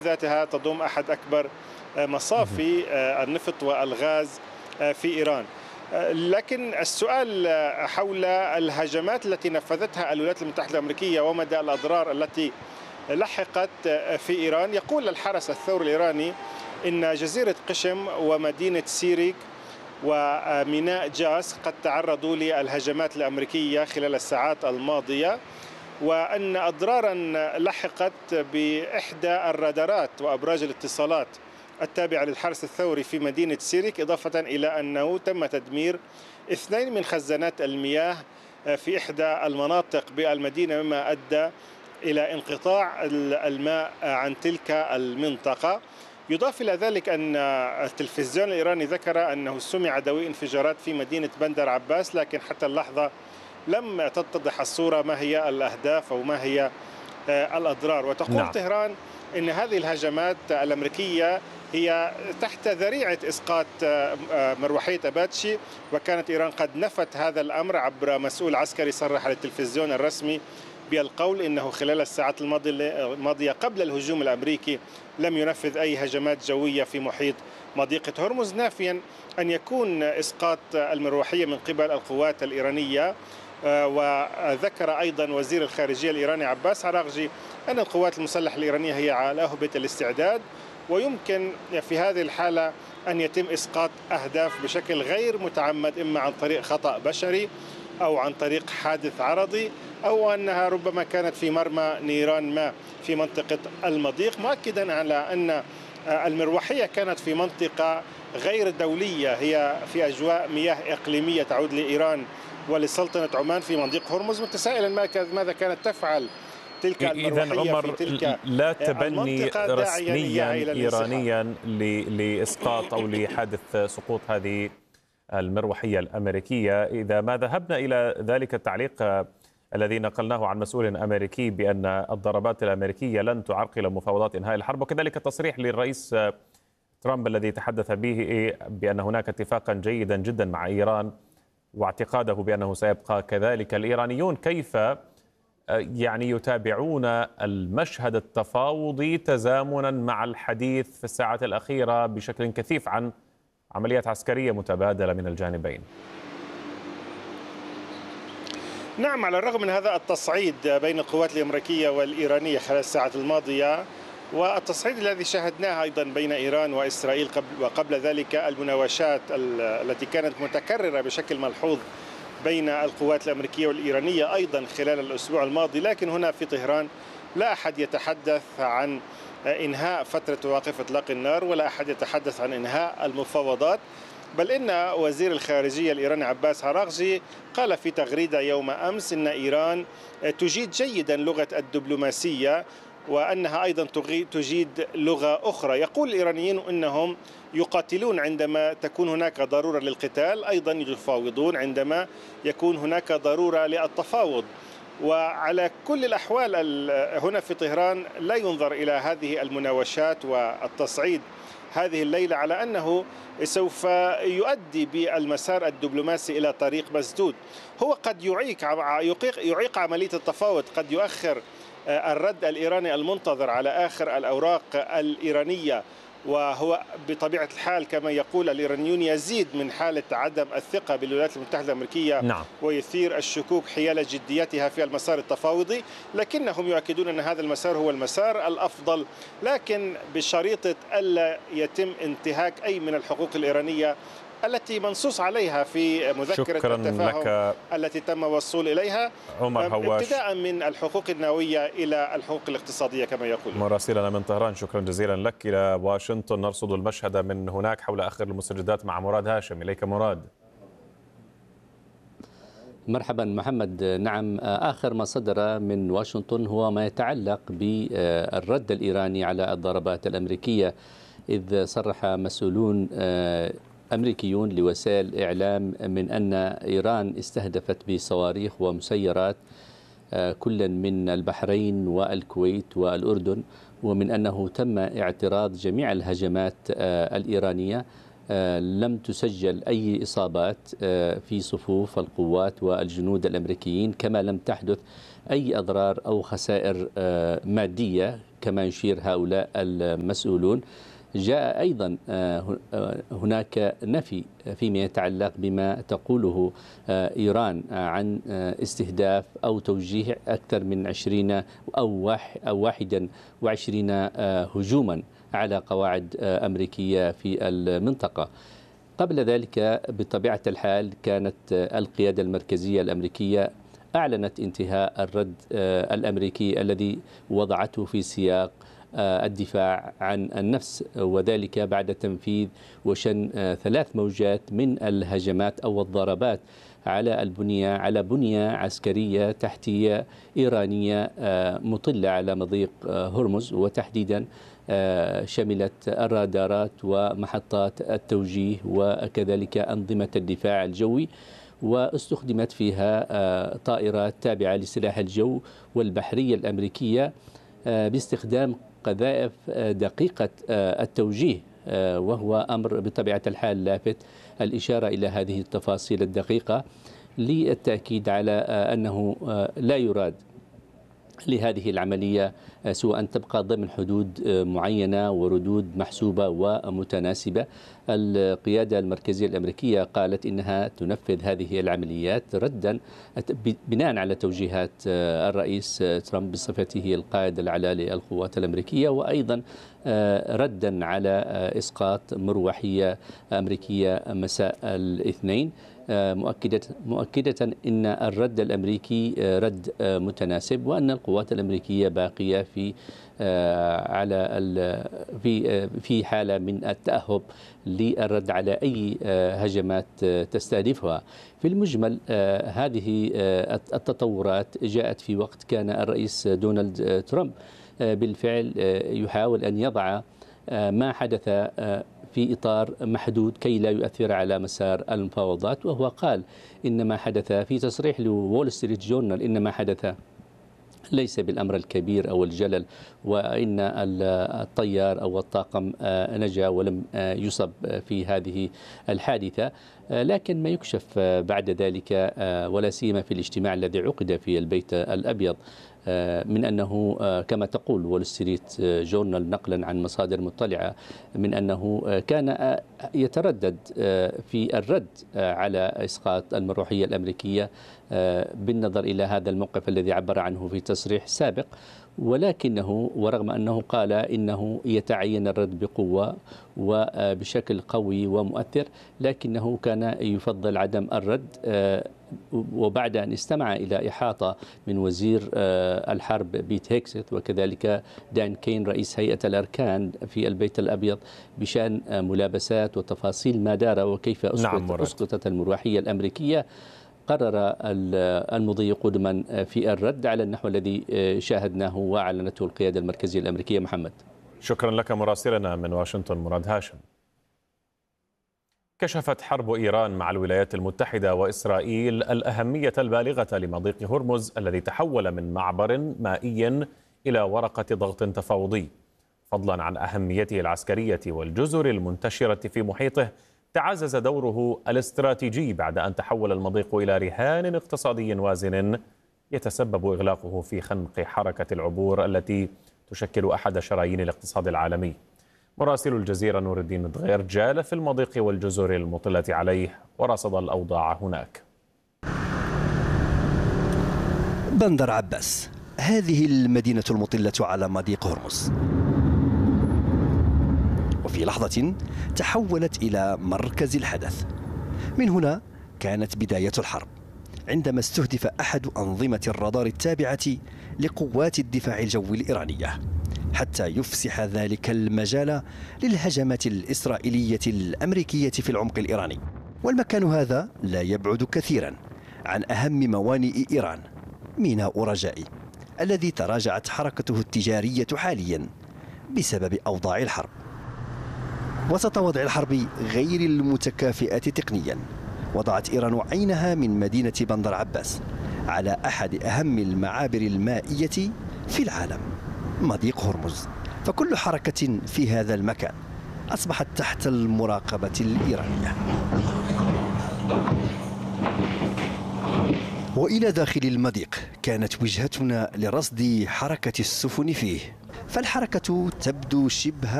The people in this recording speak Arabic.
ذاتها تضم أحد أكبر مصافي النفط والغاز في إيران. لكن السؤال حول الهجمات التي نفذتها الولايات المتحدة الأمريكية ومدى الأضرار التي لحقت في إيران. يقول الحرس الثوري الإيراني إن جزيرة قشم ومدينة سيريك وميناء جاس قد تعرضوا للهجمات الأمريكية خلال الساعات الماضية، وأن أضرارا لحقت بإحدى الرادارات وأبراج الاتصالات التابعة للحرس الثوري في مدينة سيريك، إضافة إلى أنه تم تدمير 2 من خزانات المياه في إحدى المناطق بالمدينة، مما أدى إلى انقطاع الماء عن تلك المنطقة. يضاف إلى ذلك أن التلفزيون الإيراني ذكر أنه سمع دوي انفجارات في مدينة بندر عباس، لكن حتى اللحظة لم تتضح الصورة ما هي الأهداف أو ما هي الأضرار. وتقول طهران أن هذه الهجمات الأمريكية هي تحت ذريعة إسقاط مروحية أباتشي، وكانت إيران قد نفت هذا الأمر عبر مسؤول عسكري صرح للتلفزيون الرسمي بالقول إنه خلال الساعات الماضية قبل الهجوم الأمريكي لم ينفذ أي هجمات جوية في محيط مضيقة هرمز، نافيا أن يكون إسقاط المروحية من قبل القوات الإيرانية. وذكر أيضا وزير الخارجية الإيراني عباس عراغجي أن القوات المسلحة الإيرانية هي على أهبة الاستعداد، ويمكن في هذه الحالة أن يتم إسقاط أهداف بشكل غير متعمد، إما عن طريق خطأ بشري أو عن طريق حادث عرضي، أو أنها ربما كانت في مرمى نيران ما في منطقة المضيق، مؤكدا على أن المروحية كانت في منطقة غير دولية، هي في أجواء مياه إقليمية تعود لإيران ولسلطنة عمان في مضيق هرمز، متسائلا ماذا كانت تفعل تلك المروحية في تلك لا تبني رسميا إيرانيا لإسقاط أو لحادث سقوط هذه المروحية الأمريكية. إذا ما ذهبنا إلى ذلك التعليق الذي نقلناه عن مسؤول أمريكي بأن الضربات الأمريكية لن تعرقل مفاوضات إنهاء الحرب، وكذلك التصريح للرئيس ترامب الذي تحدث به بأن هناك اتفاقا جيدا جدا مع إيران واعتقاده بأنه سيبقى كذلك، الإيرانيون كيف يتابعون المشهد التفاوضي تزامنا مع الحديث في الساعات الأخيرة بشكل كثيف عن عمليات عسكرية متبادلة من الجانبين؟ نعم، على الرغم من هذا التصعيد بين القوات الأمريكية والإيرانية خلال الساعات الماضية، والتصعيد الذي شاهدناه أيضا بين إيران وإسرائيل وقبل ذلك المناوشات التي كانت متكررة بشكل ملحوظ بين القوات الأمريكية والإيرانية أيضا خلال الأسبوع الماضي، لكن هنا في طهران لا أحد يتحدث عن إنهاء فترة توقف إطلاق النار، ولا أحد يتحدث عن إنهاء المفاوضات، بل إن وزير الخارجية الإيراني عباس عراغجي قال في تغريدة يوم أمس إن إيران تجيد جيدا لغة الدبلوماسية، وأنها أيضا تجيد لغة أخرى. يقول الإيرانيين أنهم يقاتلون عندما تكون هناك ضرورة للقتال، أيضا يفاوضون عندما يكون هناك ضرورة للتفاوض. وعلى كل الأحوال هنا في طهران لا ينظر إلى هذه المناوشات والتصعيد هذه الليلة على أنه سوف يؤدي بالمسار الدبلوماسي إلى طريق مسدود. هو قد يعيق عملية التفاوض، قد يؤخر الرد الإيراني المنتظر على آخر الأوراق الإيرانية، وهو بطبيعة الحال كما يقول الإيرانيون يزيد من حالة عدم الثقة بالولايات المتحدة الأمريكية. نعم. ويثير الشكوك حيال جديتها في المسار التفاوضي، لكنهم يؤكدون أن هذا المسار هو المسار الأفضل، لكن بشريطة ألا يتم انتهاك أي من الحقوق الإيرانية التي منصوص عليها في مذكرة التفاهم التي تم الوصول إليها، ابتداء من الحقوق النووية إلى الحقوق الاقتصادية كما يقول. مراسلنا من طهران، شكرا جزيلا لك. إلى واشنطن نرصد المشهد من هناك حول آخر المستجدات مع مراد هاشم. إليك مراد. مرحبا محمد. نعم، آخر ما صدر من واشنطن هو ما يتعلق بالرد الإيراني على الضربات الأمريكية، إذ صرح مسؤولون أمريكيون لوسائل إعلام من أن إيران استهدفت بصواريخ ومسيرات كلا من البحرين والكويت والأردن، ومن أنه تم اعتراض جميع الهجمات الإيرانية. لم تسجل أي إصابات في صفوف القوات والجنود الأمريكيين، كما لم تحدث أي أضرار أو خسائر مادية كما يشير هؤلاء المسؤولون. جاء أيضا هناك نفي فيما يتعلق بما تقوله إيران عن استهداف أو توجيه أكثر من 20 أو 21 هجوما على قواعد أمريكية في المنطقة. قبل ذلك بطبيعة الحال كانت القيادة المركزية الأمريكية أعلنت انتهاء الرد الأمريكي الذي وضعته في سياق الدفاع عن النفس، وذلك بعد تنفيذ وشن 3 موجات من الهجمات أو الضربات على بنية عسكرية تحتية إيرانية مطلة على مضيق هرمز، وتحديدا شملت الرادارات ومحطات التوجيه وكذلك أنظمة الدفاع الجوي، واستخدمت فيها طائرات تابعة لسلاح الجو والبحرية الأمريكية باستخدام قذائف دقيقة التوجيه، وهو أمر بطبيعة الحال لافت الإشارة إلى هذه التفاصيل الدقيقة للتأكيد على أنه لا يراد لهذه العملية سوى أن تبقى ضمن حدود معينة وردود محسوبة ومتناسبة. القيادة المركزية الأمريكية قالت إنها تنفذ هذه العمليات ردا بناء على توجيهات الرئيس ترامب بصفته القائد الأعلى للقوات الأمريكية، وأيضا ردا على إسقاط مروحية أمريكية مساء الاثنين، مؤكدة أن الرد الأمريكي رد متناسب، وأن القوات الأمريكية باقية في حالة من التأهب للرد على أي هجمات تستهدفها. في المجمل هذه التطورات جاءت في وقت كان الرئيس دونالد ترامب بالفعل يحاول أن يضع ما حدث في إطار محدود كي لا يؤثر على مسار المفاوضات، وهو قال إن ما حدث في تصريح لوول ستريت جورنال إن ما حدث ليس بالأمر الكبير أو الجلل، وإن الطيار أو الطاقم نجا ولم يصب في هذه الحادثة. لكن ما يكشف بعد ذلك ولا سيما في الاجتماع الذي عقد في البيت الأبيض من أنه كما تقول وول ستريت جورنال نقلا عن مصادر مطلعة من أنه كان يتردد في الرد على إسقاط المروحية الأمريكية بالنظر إلى هذا الموقف الذي عبر عنه في تصريح سابق، ولكنه ورغم أنه قال إنه يتعين الرد بقوة وبشكل قوي ومؤثر، لكنه كان يفضل عدم الرد. وبعد أن استمع إلى إحاطة من وزير الحرب بيت هيكست وكذلك دان كين رئيس هيئة الأركان في البيت الأبيض بشأن ملابسات وتفاصيل ما دار وكيف أسقطت المروحية الأمريكية، قرر المضي قدما في الرد على النحو الذي شاهدناه وأعلنته القيادة المركزية الأمريكية. محمد، شكرا لك مراسلنا من واشنطن مراد هاشم. كشفت حرب إيران مع الولايات المتحدة وإسرائيل الأهمية البالغة لمضيق هرمز الذي تحول من معبر مائي إلى ورقة ضغط تفاوضي. فضلا عن أهميته العسكرية والجزر المنتشرة في محيطه، تعزز دوره الاستراتيجي بعد أن تحول المضيق إلى رهان اقتصادي وازن يتسبب إغلاقه في خنق حركة العبور التي تشكل أحد شرايين الاقتصاد العالمي. مراسل الجزيرة نور الدين الدغير جال في المضيق والجزر المطلة عليه ورصد الأوضاع هناك. بندر عباس، هذه المدينة المطلة على مضيق هرمز، وفي لحظة تحولت إلى مركز الحدث. من هنا كانت بداية الحرب، عندما استهدف أحد أنظمة الرادار التابعة لقوات الدفاع الجوي الإيرانية، حتى يفسح ذلك المجال للهجمات الإسرائيلية الأمريكية في العمق الإيراني. والمكان هذا لا يبعد كثيرا عن أهم موانئ إيران، ميناء رجائي، الذي تراجعت حركته التجارية حاليا بسبب أوضاع الحرب. وسط وضع الحرب غير المتكافئة تقنيا، وضعت إيران عينها من مدينة بندر عباس على أحد أهم المعابر المائية في العالم، مضيق هرمز. فكل حركة في هذا المكان أصبحت تحت المراقبة الإيرانية. وإلى داخل المضيق كانت وجهتنا لرصد حركة السفن فيه، فالحركة تبدو شبه